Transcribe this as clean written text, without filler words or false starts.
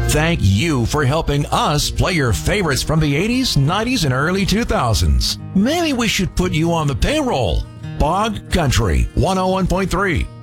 Thank you for helping us play your favorites from the 80s, 90s, and early 2000s. Maybe we should put you on the payroll. Bog Country 101.3.